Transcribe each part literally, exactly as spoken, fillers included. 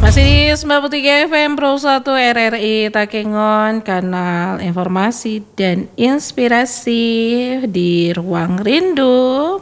Masih di sembilan puluh tiga F M Pro satu R R I Takengon, kanal informasi dan inspirasi di Ruang Rindu.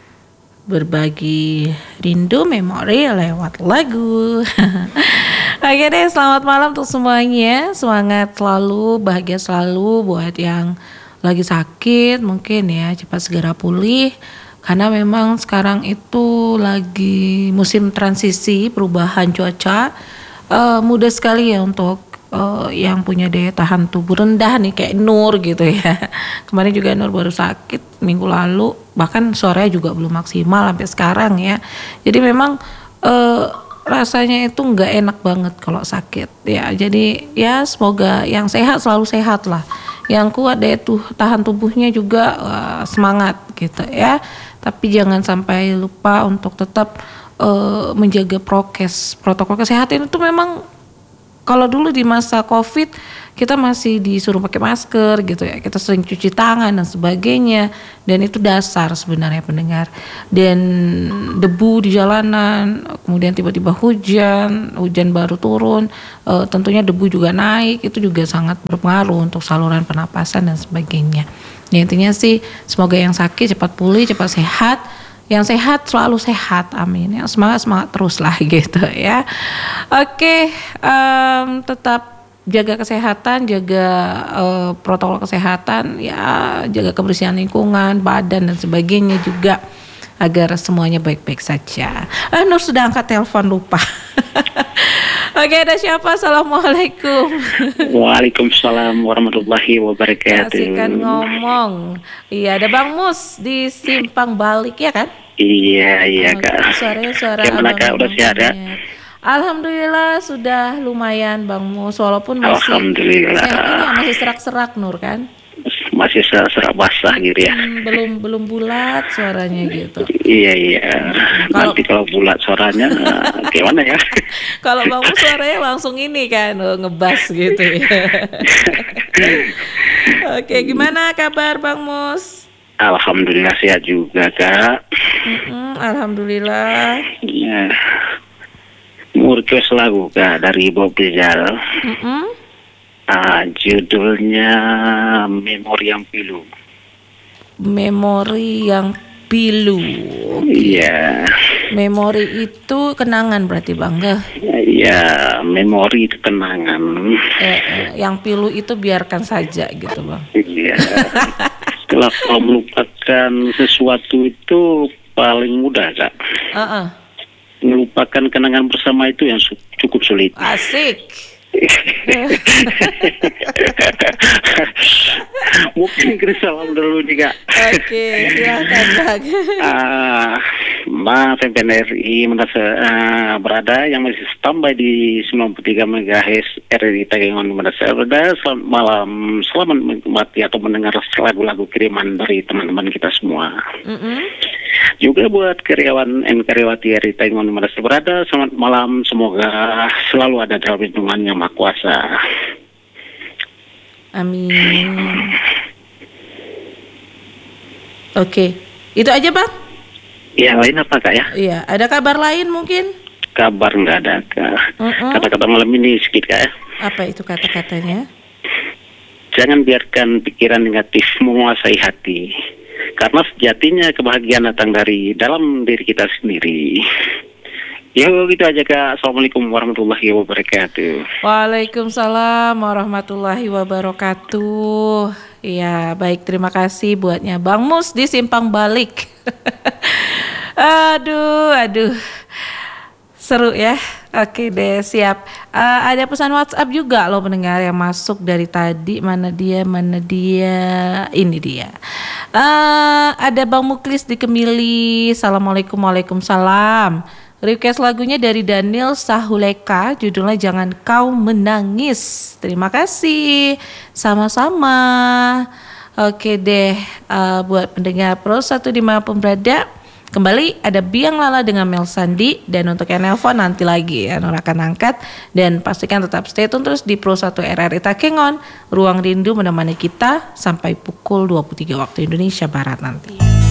Berbagi rindu memori lewat lagu. Oke deh, selamat malam untuk semuanya. Semangat selalu, bahagia selalu buat yang lagi sakit, mungkin ya cepat segera pulih. Karena memang sekarang itu lagi musim transisi perubahan cuaca, uh, mudah sekali ya untuk uh, yang punya daya tahan tubuh rendah nih kayak Nur gitu ya. Kemarin juga Nur baru sakit minggu lalu, bahkan suaranya juga belum maksimal sampai sekarang ya. Jadi memang uh, rasanya itu nggak enak banget kalau sakit ya. Jadi ya semoga yang sehat selalu sehat lah. Yang kuat daya tuh tahan tubuhnya juga uh, semangat gitu ya. Tapi jangan sampai lupa untuk tetap uh, menjaga prokes, protokol kesehatan itu memang kalau dulu di masa Covid kita masih disuruh pakai masker gitu ya, kita sering cuci tangan dan sebagainya, dan itu dasar sebenarnya pendengar. Dan debu di jalanan, kemudian tiba-tiba hujan, hujan baru turun, uh, tentunya debu juga naik, itu juga sangat berpengaruh untuk saluran pernapasan dan sebagainya. Ya, intinya sih semoga yang sakit cepat pulih, cepat sehat. Yang sehat selalu sehat, amin. Yang semangat semangat terus lah gitu ya. Oke, um, tetap jaga kesehatan, jaga uh, protokol kesehatan, ya jaga kebersihan lingkungan, badan dan sebagainya juga agar semuanya baik-baik saja. Ah, Nur sudah angkat telepon, lupa. Oke, ada siapa? Assalamualaikum. Waalaikumsalam warahmatullahi wabarakatuh. Kasihkan ngomong. Iya, ada Bang Mus di Simpang Balik ya kan? Iya, iya Oh, Kak. suaranya suara Gimana Kak, udah sehat ya? Alhamdulillah sudah lumayan Bang Mus, walaupun masih Alhamdulillah. sehat ini ya, masih serak-serak Nur kan? Masih serak basah gitu ya. Hmm, belum belum bulat suaranya gitu. Iya, iya. Kalau- Nanti kalau bulat suaranya gimana ya? Kalau Bang Mus suaranya langsung ini kan, oh, ngebas gitu ya. Oke, gimana kabar Bang Mus? Alhamdulillah sehat juga Kak. Mm-mm, Alhamdulillah. Ya. Mau request lagu Kak dari Bob Rizal. Mm-mm. Ah, judulnya Memori yang Pilu. Memori yang pilu. Iya. Memori itu kenangan berarti Bang, ya? Ya, memori itu kenangan. Eh, eh, yang pilu itu biarkan saja gitu Bang. Iya. Setelah kau melupakan sesuatu itu paling mudah, Kak. Uh-uh. Melupakan kenangan bersama itu yang su- cukup sulit. Asik. Mungkin kita salam dulu nih, Kak. Oke, silakan Bang. Ah, Maaf M P N R I merasa uh, berada yang masih standby di sembilan puluh tiga megahertz R R I Takengon merasa berada. Selamat malam, selamat menikmati atau mendengar lagu-lagu kiriman dari teman-teman kita semua. Mm-mm. Juga buat karyawan dan karyawati R R I Takengon merasa berada, selamat malam, semoga selalu ada dalam lindungan yang Maha Kuasa. Amin. Oke, itu aja Bang? Ya, lain apa Kak ya? Iya, ada kabar lain mungkin? Kabar nggak ada Kak. Mm-mm. Kata-kata malam ini sedikit Kak ya. Apa itu kata-katanya? Jangan biarkan pikiran negatif menguasai hati. Karena sejatinya kebahagiaan datang dari dalam diri kita sendiri. Ya gitu aja Kak. Assalamualaikum warahmatullahi wabarakatuh. Waalaikumsalam warahmatullahi wabarakatuh. Iya, baik, terima kasih buatnya Bang Mus di Simpang Balik. Aduh, aduh. Seru ya. Oke deh, siap. Uh, ada pesan WhatsApp juga loh pendengar yang masuk dari tadi. Mana dia, mana dia. Ini dia. Uh, ada Bang Muklis di Kemili. Assalamualaikum, waalaikumsalam. Request lagunya dari Daniel Sahuleka, judulnya Jangan Kau Menangis. Terima kasih. Sama-sama. Oke deh, uh, buat pendengar Pro satu dimanapun berada, kembali ada Biang Lala dengan Mel Sandi. Dan untuk yang nelpon nanti lagi ya Nur akan angkat. Dan pastikan tetap stay tune terus di Pro satu R R I Takengon. Ruang Rindu menemani kita sampai pukul dua puluh tiga waktu Indonesia Barat nanti.